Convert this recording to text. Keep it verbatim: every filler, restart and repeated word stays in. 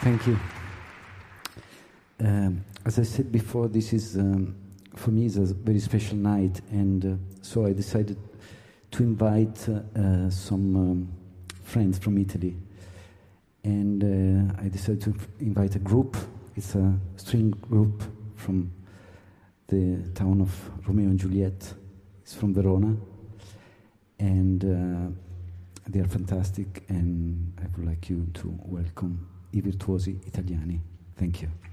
Thank you. Um, as I said before, this is, um, for me, is a very special night, and uh, so I decided to invite uh, uh, some um, friends from Italy. And uh, I decided to f- invite a group. It's a string group from the town of Romeo and Juliet. It's from Verona. And uh, they are fantastic, and I would like you to welcome I Virtuosi Italiani. Thank you.